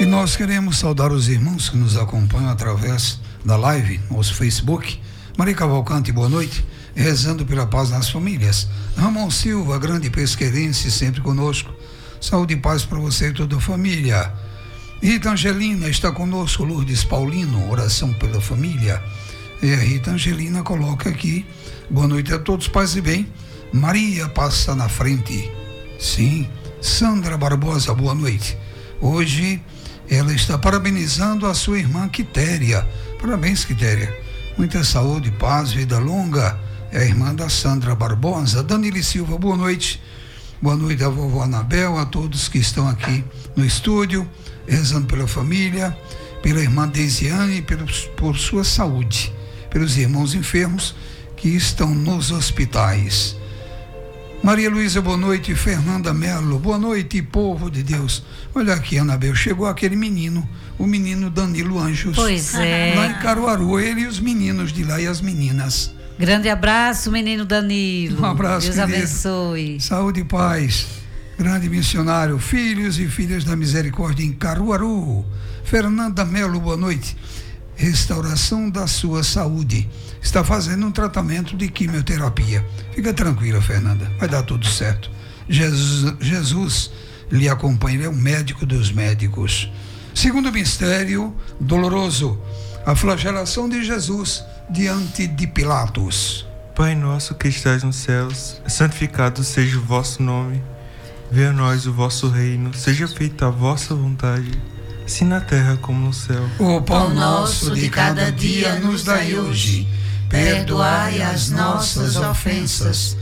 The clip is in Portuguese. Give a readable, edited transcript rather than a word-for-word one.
nós queremos saudar os irmãos que nos acompanham através da live, nosso Facebook. Maria Cavalcante, boa noite, rezando pela paz nas famílias. Ramon Silva, grande pesqueirense, sempre conosco. Saúde e paz para você e toda a família. Rita Angelina está conosco. Lourdes Paulino, oração pela família. E a Rita Angelina coloca aqui: boa noite a todos, paz e bem. Maria passa na frente. Sim. Sandra Barbosa, boa noite. Hoje ela está parabenizando a sua irmã Quitéria. Parabéns, Quitéria. Muita saúde, paz, vida longa. É a irmã da Sandra Barbosa. Danile Silva, boa noite. Boa noite à vovó Anabel, a todos que estão aqui no estúdio, rezando pela família, pela irmã Deisiane, por sua saúde, pelos irmãos enfermos que estão nos hospitais. Maria Luísa, boa noite. Fernanda Melo, boa noite, povo de Deus. Olha aqui, Anabel, chegou aquele menino, o menino Danilo Anjos. Pois é. Lá em Caruaru, ele e os meninos de lá e as meninas. Grande abraço, menino Danilo. Um abraço, Deus querido. abençoe. Saúde e paz. Grande missionário, filhos e filhas da misericórdia em Caruaru. Fernanda Melo, boa noite. Restauração da sua saúde. Está fazendo um tratamento de quimioterapia. Fica tranquila, Fernanda, vai dar tudo certo. Jesus lhe acompanha, ele é o médico dos médicos. Segundo mistério doloroso, a flagelação de Jesus diante de Pilatos. Pai nosso que estás nos céus, santificado seja o vosso nome. Venha a nós o vosso reino, seja feita a vossa vontade, assim na terra como no céu. O pão nosso de cada dia nos dai hoje. Perdoai as nossas ofensas,